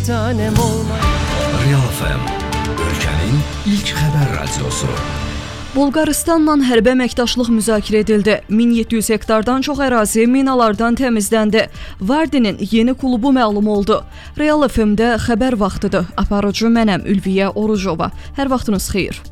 Real FM, ölkənin ilk xəbər radiosu. Bolqarıstanla hərbi əməkdaşlıq müzakirə edildi. 1700 hektardan çox ərazi minalardan təmizləndi. Vardinin yeni klubu məlum oldu. Real FM-də xəbər vaxtıdır. Aparıcı mənəm Ülviyə Orucova. Hər vaxtınız xeyir.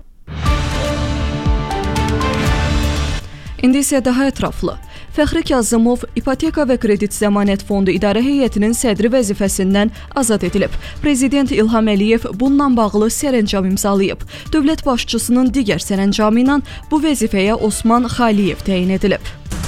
İndi isə daha ətraflı. Fəxri Kazımov İpoteka və Kredit Zəmanət Fondu İdarə Heyətinin sədri vəzifəsindən azad edilib. Prezident İlham Əliyev bununla bağlı sərəncam imzalayıb. Dövlət başçısının digər sərəncamı ilə bu vəzifəyə Osman Xaliyev təyin edilib.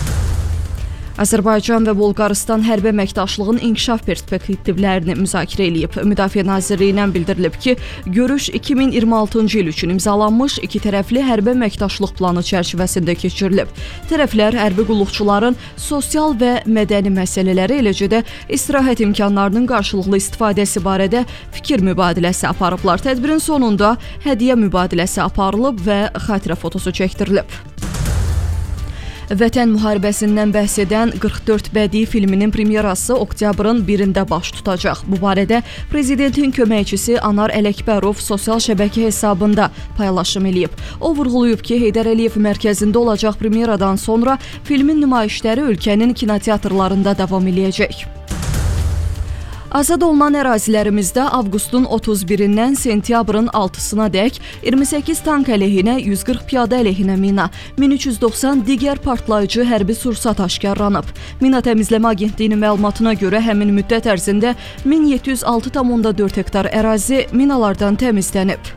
Azərbaycan və Bolqarıstan hərbi əməkdaşlığın inkişaf perspektivlərini müzakirə edib. Müdafiə Nazirliyindən bildirilib ki, görüş 2026-cı il üçün imzalanmış iki tərəfli hərbi əməkdaşlıq planı çərçivəsində keçirilib. Tərəflər hərbi qulluqçuların sosial və mədəni məsələləri, eləcə də istirahət imkanlarının qarşılıqlı istifadəsi barədə fikir mübadiləsi aparıblar. Tədbirin sonunda hədiyyə mübadiləsi aparılıb və xatirə fotosu çəkdirilib. Vətən müharibəsindən bəhs edən 44 bədii filminin premyerası oktyabrın 1-də baş tutacaq. Bu barədə Prezidentin köməkçisi Anar Ələkbərov sosial şəbəkə hesabında paylaşım eləyib. O vurğulayıb ki, Heydər Əliyev mərkəzində olacaq premyeradan sonra filmin nümayişləri ölkənin kinoteatrlarında davam eləyəcək. Azad olunan ərazilərimizdə avqustun 31-dən sentyabrın 6-sına dək 28 tank əleyhinə, 140 piyada əleyhinə mina, 1390 digər partlayıcı hərbi sursat aşkarlanıb. Mina Təmizləmə Agentliyinin məlumatına görə həmin müddət ərzində 1706,4 hektar ərazi minalardan təmizlənib.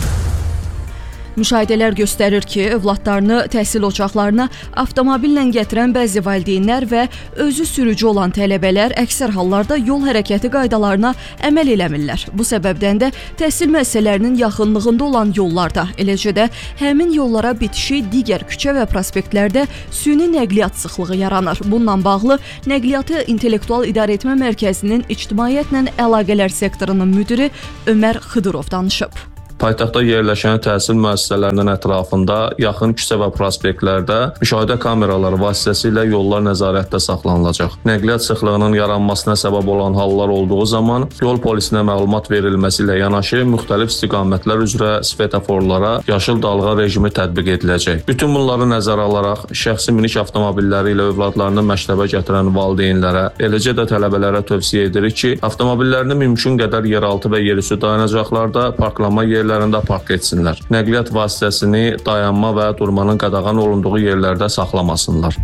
Müşahidələr göstərir ki, övladlarını təhsil ocaqlarına avtomobillə gətirən bəzi valideynlər və özü sürücü olan tələbələr əksər hallarda yol hərəkəti qaydalarına əməl eləmirlər. Bu səbəbdən də təhsil müəssisələrinin yaxınlığında olan yollarda, eləcə də həmin yollara bitişik digər küçə və prospektlərdə süni nəqliyyat sıxlığı yaranır. Bununla bağlı Nəqliyyatı İntellektual İdarəetmə Mərkəzinin İctimaiyyətlə Əlaqələr sektorunun müdiri Ömər Xıdırov danışıb. Paytaxtda yerləşən təhsil müəssisələrinin ətrafında yaxın küçə və prospektlərdə müşahidə kameraları vasitəsilə yollar nəzarətdə saxlanılacaq. Nəqliyyat sıxlığının yaranmasına səbəb olan hallar olduğu zaman yol polisinə məlumat verilməsi ilə yanaşı müxtəlif istiqamətlər üzrə svetoforlara yaşıl dalğa rejimi tətbiq ediləcək. Bütün bunları nəzərə alaraq şəxsi minik avtomobilləri ilə övladlarını məktəbə gətirən valideynlərə, eləcə də tələbələrə tövsiyə edirik ki, avtomobillərini mümkün qədər yeraltı və yerüstü dayanacaqlarda parklama yerlərində park etsinlər. Nəqliyyat vasitəsini dayanma və durmanın qadağan olunduğu yerlərdə saxlamasınlar.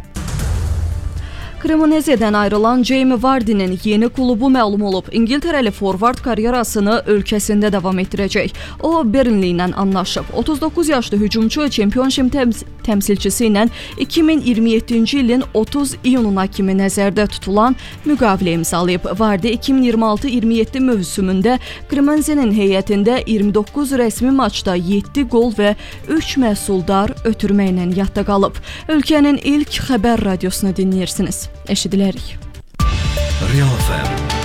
Cremonese'dən ayrılan Jamie Vardy'nin yeni klubu məlum olub. İngiltərəli forvard karyerasını ölkəsində davam etdirəcək. O, Burnley ilə anlaşıb. 39 yaşlı hücumçu Championship təmsilçisi ilə 2027-ci ilin 30 iyununa kimi nəzərdə tutulan müqavilə imzalayıb. Vardy 2026-27 mövsümündə Cremonese'nin heyətində 29 rəsmi maçda 7 qol və 3 məhsuldar ötürməklə yadda qalıb. Ölkənin ilk xəbər radiosunu dinləyirsiniz. Eşidilərik. Real FM.